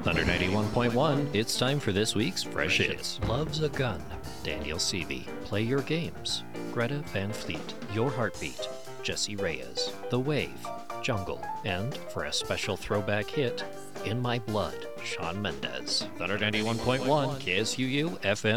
Thunder 91.1, it's time for this week's Fresh Hits. Loves a Gun, Daniel Seavey. Play Your Games, Greta Van Fleet. Your Heartbeat, Jesse Reyes. The Wave, Jungle. And for a special throwback hit, In My Blood, Shawn Mendes. Thunder 91.1, KSUU, FM